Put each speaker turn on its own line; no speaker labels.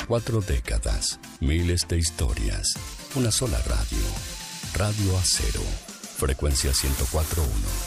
4 décadas, miles de historias, una sola radio. Radio Acero, frecuencia 104.1.